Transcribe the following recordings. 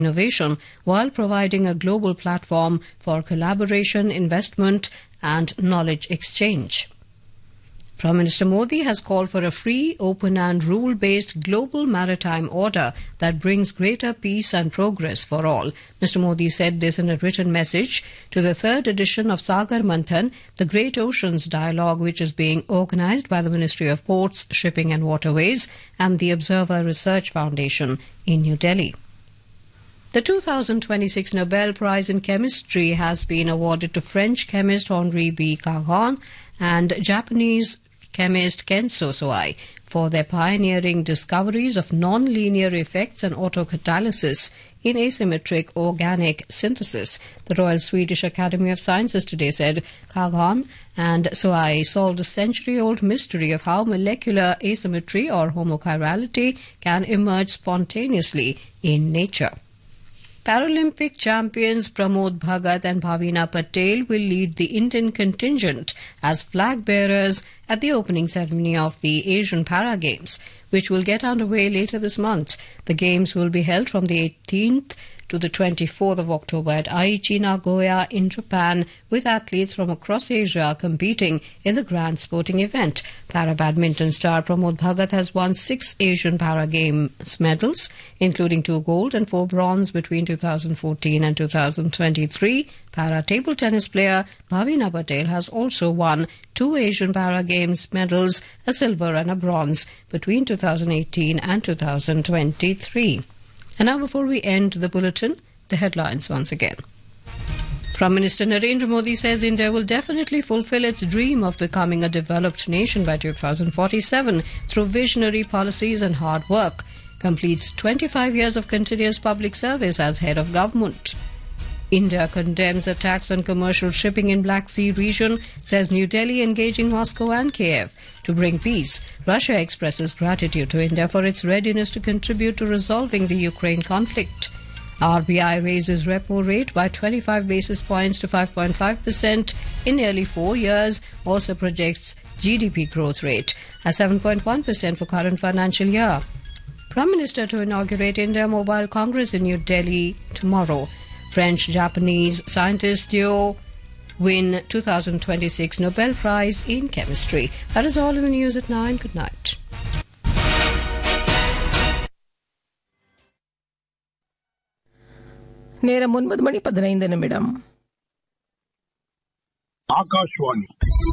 innovation while providing a global platform for collaboration, investment and knowledge exchange. Prime Minister Modi has called for a free, open and rule-based global maritime order that brings greater peace and progress for all. Mr. Modi said this in a written message to the third edition of Sagar Manthan, the Great Oceans Dialogue, which is being organized by the Ministry of Ports, Shipping and Waterways and the Observer Research Foundation in New Delhi. The 2026 Nobel Prize in Chemistry has been awarded to French chemist Henri B. Caron and Japanese chemist Kenzo Soai for their pioneering discoveries of non-linear effects and autocatalysis in asymmetric organic synthesis. The Royal Swedish Academy of Sciences today said Caron and Soai solved a century-old mystery of how molecular asymmetry or homochirality can emerge spontaneously in nature. Paralympic champions Pramod Bhagat and Bhavina Patel will lead the Indian contingent as flag bearers at the opening ceremony of the Asian Para Games, which will get underway later this month. The Games will be held from the 18th to the 24th of October at Aichi, Nagoya in Japan, with athletes from across Asia competing in the grand sporting event. Para-badminton star Pramod Bhagat has won 6 Asian Para Games medals, including 2 gold and 4 bronze between 2014 and 2023. Para-table tennis player Bhavina Patel has also won 2 Asian Para Games medals, a silver and a bronze, between 2018 and 2023. And now, before we end the bulletin, the headlines once again. Prime Minister Narendra Modi says India will definitely fulfill its dream of becoming a developed nation by 2047 through visionary policies and hard work. Completes 25 years of continuous public service as head of government. India condemns attacks on commercial shipping in Black Sea region, says New Delhi engaging Moscow and Kiev to bring peace. Russia expresses gratitude to India for its readiness to contribute to resolving the Ukraine conflict. RBI raises repo rate by 25 basis points to 5.5% in nearly 4 years, also projects GDP growth rate at 7.1% for current financial year. Prime Minister to inaugurate India Mobile Congress in New Delhi tomorrow. French-Japanese scientists duo win 2026 Nobel Prize in Chemistry. That is all in the news at 9. Good night. நேரம் 9:15. ஆகாஷ்வாணி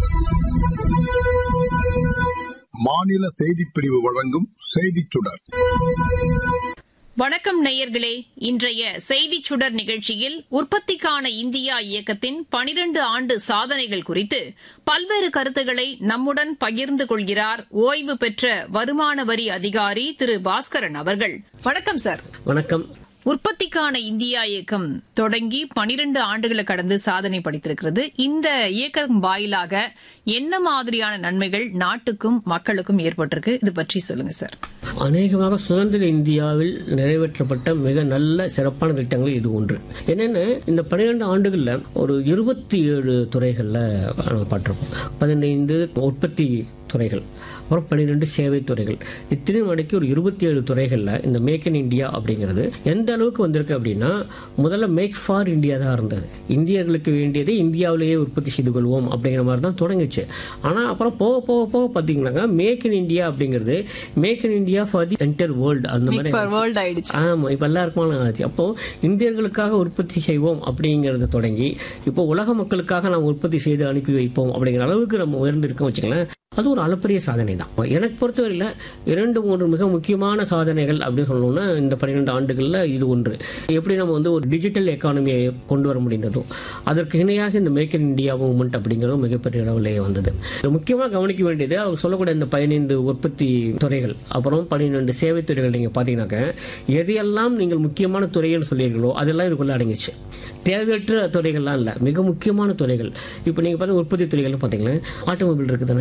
மாநில செய்திப் பிரிவு வழங்கும் செய்திச் சுடர். வணக்கம் நேயர்களே, இன்றைய செய்திச் சுடர் நிகழ்ச்சியில் உற்பத்திக்கான இந்தியா இயக்கத்தின் 12 ஆண்டு சாதனைகள் குறித்து பல்வேறு கருத்துக்களை நம்முடன் பகிர்ந்து கொள்கிறார் ஓய்வு பெற்ற வருமான வரி அதிகாரி திரு பாஸ்கரன் அவர்கள். வணக்கம் சார். வணக்கம். உற்பத்திக்கான இந்தியா இயக்கம் தொடங்கி 12 ஆண்டுகளை கடந்து சாதனை படைத்திருக்கிறது. இந்த இயக்கம் வாயிலாக என்ன மாதிரியான நன்மைகள் நாட்டுக்கும் மக்களுக்கும் ஏற்பட்டிருக்கு, இது பற்றி சொல்லுங்க சார். அநேகமாக சுதந்திர இந்தியாவில் நிறைவேற்றப்பட்ட மிக நல்ல சிறப்பான திட்டங்கள் இது ஒன்று. என்னென்ன, இந்த 12 ஆண்டுகள்ல ஒரு 27 துறைகள்ல பட்டிருப்போம். 15 உற்பத்தி துறைகள், அப்புறம் 12 சேவை துறைகள், இத்தனையும் அடக்கி ஒரு 27 துறைகள்ல இந்த மேக் இன் இந்தியா அப்படிங்கிறது எந்த அளவுக்கு வந்திருக்கு அப்படின்னா, முதல்ல மேக் ஃபார் இந்தியா தான் இருந்தது. இந்தியர்களுக்கு வேண்டியதை இந்தியாவிலேயே உற்பத்தி செய்து கொள்வோம் அப்படிங்கிற மாதிரி தான் தொடங்குச்சு. ஆனா அப்புறம் போக போக போக பாத்தீங்கன்னா மேக் இன் இந்தியா அப்படிங்கிறது make in India for the entire world அந்த மாதிரி ஆயிடுச்சு. ஆமா, இப்ப எல்லாருக்குமான ஆச்சு. அப்போ இந்தியர்களுக்காக உற்பத்தி செய்வோம் அப்படிங்கறது தொடங்கி இப்போ உலக மக்களுக்காக நாம் உற்பத்தி செய்து அனுப்பி வைப்போம் அப்படிங்கிற அளவுக்கு நம்ம உயர்ந்திருக்கோம் வச்சுக்கலாம். அது ஒரு அளப்பரிய சாதனை தான். எனக்கு பொறுத்தவரையில் 2-3 மிக முக்கியமான சாதனைகள் அப்படின்னு சொல்லணும்னா, இந்த 12 ஆண்டுகள்ல இது ஒன்று. எப்படி நம்ம ஒரு டிஜிட்டல் எக்கானமியை கொண்டு வர முடிந்ததோ அதற்கு இணையாக இந்த மேக் இன் இந்தியா மூவ்மெண்ட் அப்படிங்கிறது மிகப்பெரிய அளவிலேயே வந்தது. முக்கியமாக கவனிக்க வேண்டியது, அவங்க சொல்லக்கூடிய இந்த 15 உற்பத்தி துறைகள், அப்புறம் 12 சேவை துறைகள். நீங்க பாத்தீங்கன்னாக்க எதையெல்லாம் நீங்கள் முக்கியமான துறைகள் சொல்லியிருக்கீங்களோ அதெல்லாம் இதுக்குள்ள அடங்கிச்சு. தேவையற்ற துறைகள்லாம் இல்ல, மிக முக்கியமான துறைகள். இப்போ நீங்க பார்த்தா உற்பத்தி துறைகள் பாத்தீங்கன்னா ஆட்டோமொபைல் இருக்கு தானே,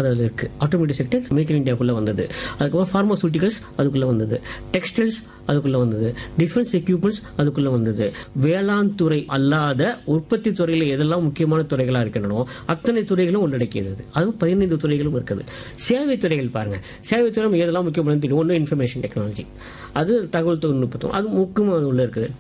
அதில் இருக்கு. ஆட்டோமேட்டிவ் செக்டர் மேக் இன் இந்தியாக்குள்ள வந்தது. அதுக்கப்புறம் பார்மசூட்டிகல்ஸ் அதுக்குள்ள வந்தது. டெக்ஸ்டைல்ஸ் அதுக்குள்ள வந்தது. டிஃபென்ஸ் எக்யூப்மெண்ட்ஸ் அதுக்குள்ள வந்தது. வேளாண் துறை அல்லாத உற்பத்தி துறையில எதெல்லாம் முக்கியமான துறைகளா இருக்கின்றனோ அத்தனை துறைகளும் உள்ளடக்கியது. அதுவும் 15 துறைகளும் இருக்குது. சேவை துறைகள் பாருங்க, சேவை துறை எதெல்லாம் முக்கியமானது தெரியும். ஒன்று இன்ஃபர்மேஷன் டெக்னாலஜி, அது தகவல் தொழில்நுட்பம், அது முக்கியமாக உள்ள இருக்குது.